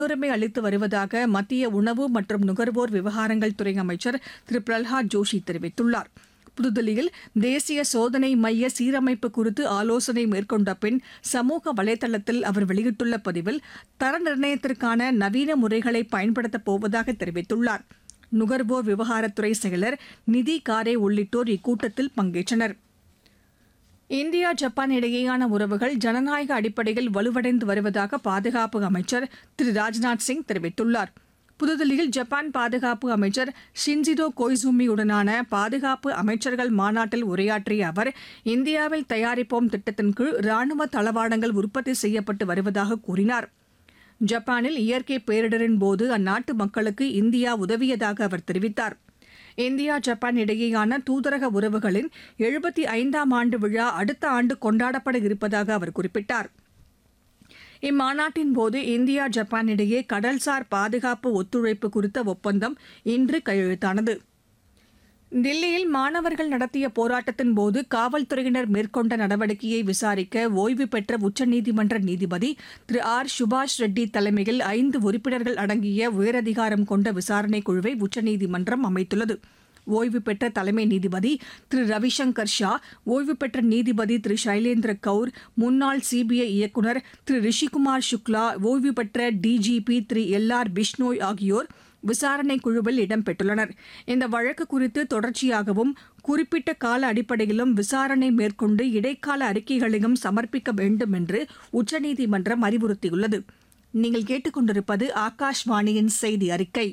முன்னுரிமை அளித்து வருவதாக மத்திய உணவு மற்றும் நுகர்வோர் விவகாரங்கள் துறை அமைச்சர் திரு பிரல்ஹாத் ஜோஷி தெரிவித்துள்ளார். புதுதில்லியில் தேசிய சோதனை மைய சீரமைப்பு குறித்து ஆலோசனை மேற்கொண்ட பின் சமூக வலைதளத்தில் அவர் வெளியிட்டுள்ள பதிவில் தர நிர்ணயத்திற்கான நவீன முறைகளை பயன்படுத்தப் போவதாக தெரிவித்துள்ளார். நுகர்வோர் விவகாரத்துறை செயலர் நிதி காரே உள்ளிட்டோர் இக்கூட்டத்தில் பங்கேற்றனர். இந்தியா ஜப்பான் இடையேயான உறவுகள் ஜனநாயக அடிப்படையில் வலுவடைந்து வருவதாக பாதுகாப்பு அமைச்சர் திரு ராஜ்நாத் சிங் தெரிவித்துள்ளார். புதுதில்லியில் ஜப்பான் பாதுகாப்பு அமைச்சர் ஷின்ஜிரோ கோய்சுமியுடனான பாதுகாப்பு அமைச்சர்கள் மாநாட்டில் உரையாற்றிய அவர், இந்தியாவில் தயாரிப்போம் திட்டத்தின் கீழ் ராணுவ தளவாடங்கள் உற்பத்தி செய்யப்பட்டு வருவதாக கூறினார். ஜப்பானில் இயற்கை பேரிடரின் போது அந்நாட்டு மக்களுக்கு இந்தியா உதவியதாக அவர் தெரிவித்தார். இந்தியா ஜப்பான் இடையேயான தூதரக உறவுகளின் 75ஆம் ஆண்டு விழா அடுத்த ஆண்டு கொண்டாடப்பட இருப்பதாக அவர் குறிப்பிட்டார். இம்மாநாட்டின் போது இந்தியா ஜப்பான் இடையே கடல்சார் பாதுகாப்பு ஒத்துழைப்பு குறித்த ஒப்பந்தம் இன்று கையெழுத்தானது. தில்லியில் மாணவர்கள் நடத்திய போராட்டத்தின் போது காவல்துறையினர் மேற்கொண்ட நடவடிக்கையை விசாரிக்க ஓய்வு பெற்ற உச்சநீதிமன்ற நீதிபதி திரு ஆர் சுபாஷ் ரெட்டி தலைமையில் 5 உறுப்பினர்கள் அடங்கிய உயரதிகாரம் கொண்ட விசாரணைக் குழுவை உச்சநீதிமன்றம் அமைத்துள்ளது. ஓய்வு பெற்ற தலைமை நீதிபதி திரு ரவிசங்கர் ஷா, ஓய்வு பெற்ற நீதிபதி திரு சைலேந்திர கவுர், முன்னாள் சிபிஐ இயக்குநர் திரு ரிஷிகுமார் சுக்லா, ஓய்வு பெற்ற டிஜிபி திரு எல்.ஆர். பிஷ்னோய் ஆகியோர் விசாரணைக் குழுவில் இடம்பெற்றுள்ளனர். இந்த வழக்கு குறித்து தொடர்ச்சியாகவும் குறிப்பிட்ட கால அடிப்படையிலும் விசாரணை மேற்கொண்டு இடைக்கால அறிக்கைகளையும் சமர்ப்பிக்க வேண்டும் என்று உச்சநீதிமன்றம் அறிவுறுத்தியுள்ளது. நீங்கள் கேட்டுக்கொண்டிருப்பது ஆகாஷ்வாணியின் செய்தி அறிக்கை.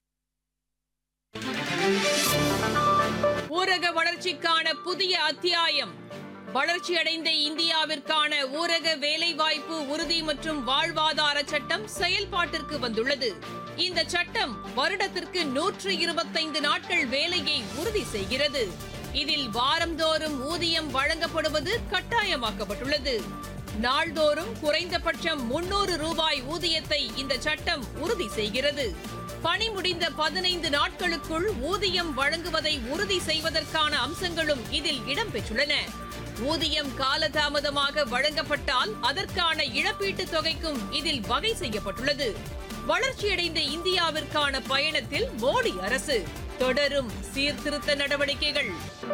ஊரக வளர்ச்சிக்கான புதிய அத்தியாயம். வளர்ச்சியடைந்த இந்தியாவிற்கான ஊரக வேலைவாய்ப்பு உறுதி மற்றும் வாழ்வாதார சட்டம் செயல்பாட்டிற்கு வந்துள்ளது. இந்த சட்டம் வருடத்திற்கு 125 நாட்கள் வேலையை உறுதி செய்கிறது. இதில் வாரந்தோறும் ஊதியம் வழங்கப்படுவது கட்டாயமாக்கப்பட்டுள்ளது. நாள்தோறும் குறைந்தபட்சம் 300 ரூபாய் ஊதியத்தை இந்த சட்டம் உறுதி செய்கிறது. பணி முடிந்த 15 நாட்களுக்குள் ஊதியம் வழங்குவதை உறுதி செய்வதற்கான அம்சங்களும் இதில் இடம்பெற்றுள்ளன. ஊதியம் காலதாமதமாக வழங்கப்பட்டால் அதற்கான இழப்பீட்டுத் தொகைக்கும் இதில் வகை செய்யப்பட்டுள்ளது. வளர்ச்சியடைந்த இந்தியாவிற்கான பயணத்தில் மோடி அரசு தொடரும் சீர்திருத்த நடவடிக்கைகள்.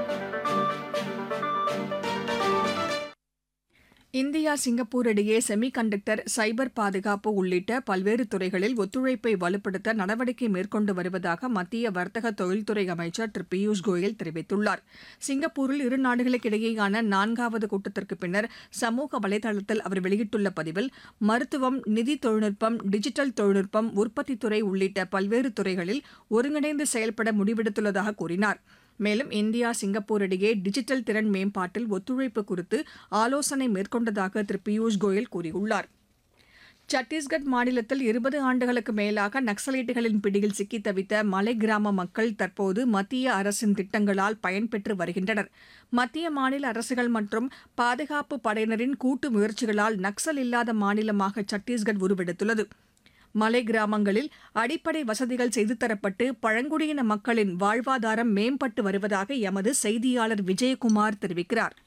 இந்தியா சிங்கப்பூர் இடையே செமிகண்டக்டர், சைபர் பாதுகாப்பு உள்ளிட்ட பல்வேறு துறைகளில் ஒத்துழைப்பை வலுப்படுத்த நடவடிக்கை மேற்கொண்டு வருவதாக மத்திய வர்த்தக தொழில்துறை அமைச்சர் திரு பியூஷ் கோயல் தெரிவித்துள்ளார். சிங்கப்பூரில் இரு நாடுகளுக்கிடையேயான 4வது கூட்டத்திற்கு பின்னர் சமூக வலைதளத்தில் அவர் வெளியிட்டுள்ள பதிவில், மருத்துவம், நிதி தொழில்நுட்பம், டிஜிட்டல் தொழில்நுட்பம், உற்பத்தித்துறை உள்ளிட்ட பல்வேறு துறைகளில் ஒருங்கிணைந்து செயல்பட முடிவெடுத்துள்ளதாக கூறினார். மேலும் இந்தியா சிங்கப்பூர் இடையே டிஜிட்டல் திறன் மேம்பாட்டில் ஒத்துழைப்பு குறித்து ஆலோசனை மேற்கொண்டதாக திரு பியூஷ் கோயல் கூறியுள்ளார். சத்தீஸ்கட் மாநிலத்தில் 20 ஆண்டுகளுக்கு மேலாக நக்சலைட்டுகளின் பிடியில் சிக்கித் தவித்த மலை கிராம மக்கள் தற்போது மத்திய அரசின் திட்டங்களால் பயன்பெற்று வருகின்றனர். மத்திய மாநில அரசுகள் மற்றும் பாதுகாப்பு படையினரின் கூட்டு முயற்சிகளால் நக்சல் இல்லாத மாநிலமாக சத்தீஸ்கட் உருவெடுத்துள்ளது. மலை கிராமங்களில் அடிப்படை வசதிகள் செய்து தரப்பட்டு பழங்குடியின மக்களின் வாழ்வாதாரம் மேம்பட்டு வருவதாக எமது செய்தியாளர் விஜயகுமார் தெரிவிக்கிறார்.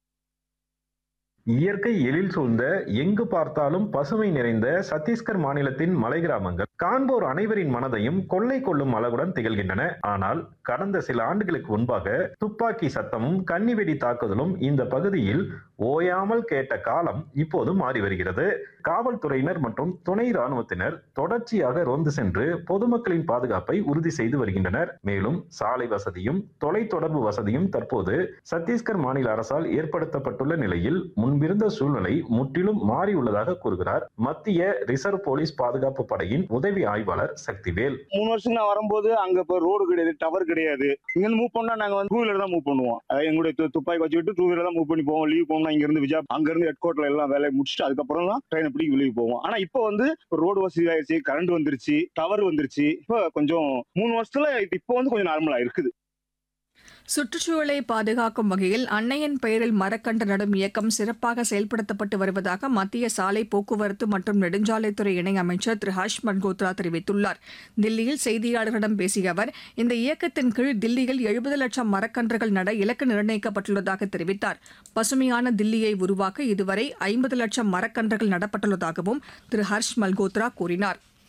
இயற்கை எழில் சூழ்ந்த எங்கு பார்த்தாலும் பசுமை நிறைந்த சத்தீஸ்கர் மாநிலத்தின் மலை கிராமங்கள் காண்போர் அனைவரின் மனதையும் கொள்ளை கொள்ளும் அளவுடன் திகழ்கின்றன. ஆனால் கடந்த சில ஆண்டுகளுக்கு முன்பாக துப்பாக்கி சத்தமும் கன்னிவெடி தாக்குதலும் இந்த பகுதியில் ஓயாமல் கேட்ட காலம் இப்போது மாறி வருகிறது. காவல்துறையினர் மற்றும் துணை ராணுவத்தினர் தொடர்ச்சியாக ரோந்து சென்று பொதுமக்களின் பாதுகாப்பை உறுதி செய்து வருகின்றனர். மேலும் சாலை வசதியும் தொலைத்தொடர்பு வசதியும் தற்போது சத்தீஸ்கர் மாநில அரசால் ஏற்படுத்தப்பட்டுள்ள நிலையில் முன்பிருந்த சூழ்நிலை முற்றிலும் மாறியுள்ளதாக கூறுகிறார் மத்திய ரிசர்வ் போலீஸ் பாதுகாப்பு படையின் உதவி ஆய்வாளர் சக்திவேல். 3 வருஷம் நான் வரும்போது அங்க இப்போ ரோடு கிடையாது, டவர் கிடையாது. இங்க இருந்து மூவ் பண்ணா நாங்க வந்து 2 வீலர் தான் மூவ் பண்ணுவோம். எங்களுடைய துப்பாக்கி வச்சுக்கிட்டு 2 வீலர் தான் மூவ் பண்ணி போவோம். லீவ் போனோம்னா இங்க இருந்து அங்க இருந்து ஹெட் குவார்டர்ல எல்லாம் வேலையை முடிச்சுட்டு அதுக்கப்புறம் தான் ட்ரெயினை பிடிக்க வெளியே போவோம். ஆனா இப்போ வந்து ரோடு வசதி ஆயிடுச்சு, கரண்ட் வந்துருச்சு, டவர் வந்துருச்சு. இப்போ கொஞ்சம் 3 வருஷத்துல இப்போ வந்து கொஞ்சம் நார்மலா இருக்குது. சுற்றுச்சூழலை பாதுகாக்கும் வகையில் அன்னையின் பெயரில் மரக்கன்று நடும் இயக்கம் சிறப்பாக செயல்படுத்தப்பட்டு வருவதாக மத்திய சாலை போக்குவரத்து மற்றும் நெடுஞ்சாலைத்துறை இணையமைச்சர் திரு ஹர்ஷ் மல்கோத்ரா தெரிவித்துள்ளார். தில்லியில் செய்தியாளர்களிடம் பேசிய அவர், இந்த இயக்கத்தின் கீழ் தில்லியில் 70 லட்சம் மரக்கன்றுகள் நட இலக்கு நிர்ணயிக்கப்பட்டுள்ளதாக தெரிவித்தார். பசுமையான தில்லியை உருவாக்க இதுவரை 50 லட்சம் மரக்கன்றுகள் நடப்பட்டுள்ளதாகவும் திரு ஹர்ஷ் மல்கோத்ரா கூறினார்.